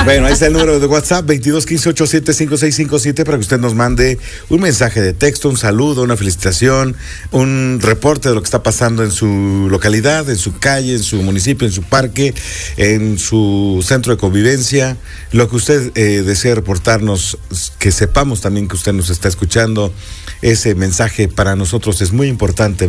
Bueno, ahí está el número de WhatsApp, 2215-875657, para que usted nos mande un mensaje de texto, un saludo, una felicitación, un reporte de lo que está pasando en su localidad, en su calle, en su municipio, en su parque, en su centro de convivencia, lo que usted desee reportarnos, que sepamos también que usted nos está escuchando. Ese mensaje para nosotros es muy importante,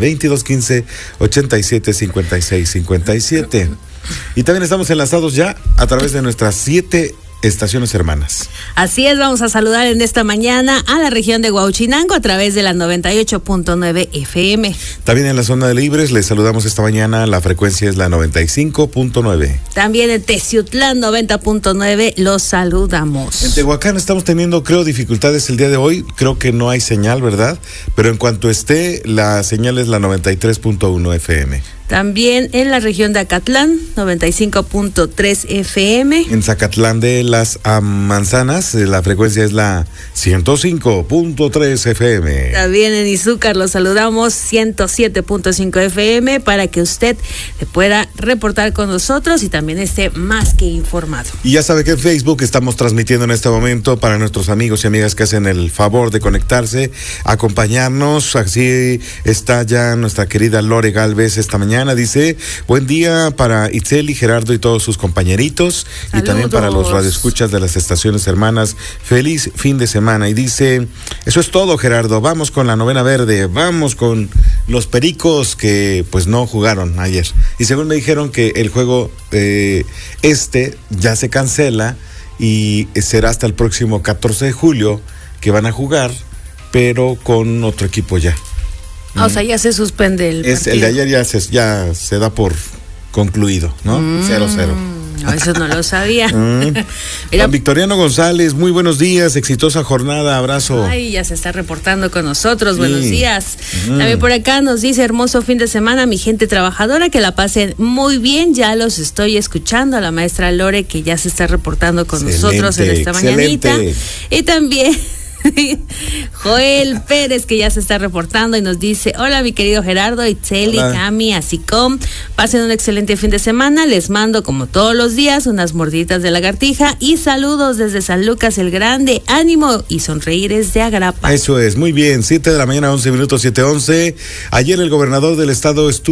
2215-875657. Y también estamos enlazados ya a través de nuestras 7 estaciones hermanas. Así es, vamos a saludar en esta mañana a la región de Huauchinango a través de la 98.9 FM. También en la zona de Libres les saludamos esta mañana, la frecuencia es la 95.9. También en Teciutlán 90.9 los saludamos. En Tehuacán estamos teniendo, creo, dificultades el día de hoy, creo que no hay señal, ¿verdad? Pero en cuanto esté, la señal es la 93.1 FM. También en la región de Acatlán, 95.3 FM. En Zacatlán de las Manzanas, la frecuencia es la 105.3 FM. También en Izúcar los saludamos, 107.5 FM, para que usted se pueda reportar con nosotros y también esté más que informado. Y ya sabe que en Facebook estamos transmitiendo en este momento para nuestros amigos y amigas que hacen el favor de conectarse, acompañarnos. Así está ya nuestra querida Lore Galvez esta mañana. Dice, buen día para Itzel y Gerardo y todos sus compañeritos. Saludos. Y también para los radioescuchas de las estaciones hermanas, feliz fin de semana. Y dice, eso es todo, Gerardo, vamos con la novena verde, vamos con los Pericos que pues no jugaron ayer. Y según me dijeron que el juego ya se cancela y será hasta el próximo 14 de julio que van a jugar, pero con otro equipo ya. O sea, ya se suspende el partido. El de ayer ya se da por concluido, ¿no? 0-0. No, eso no lo sabía. Mira, Victoriano González, muy buenos días, exitosa jornada, abrazo. Ay, ya se está reportando con nosotros, buenos días. También por acá nos dice, hermoso fin de semana, mi gente trabajadora, que la pasen muy bien, ya los estoy escuchando, a la maestra Lore, que ya se está reportando con nosotros en esta mañanita. Y también Joel Pérez, que ya se está reportando y nos dice, hola mi querido Gerardo, Itzeli, Cami, así como pasen un excelente fin de semana, les mando como todos los días unas morditas de lagartija y saludos desde San Lucas el Grande, ánimo y sonreír es de agrapa. Eso es, muy bien, 7 de la mañana, 11 minutos, 7:11. Ayer el gobernador del estado estuvo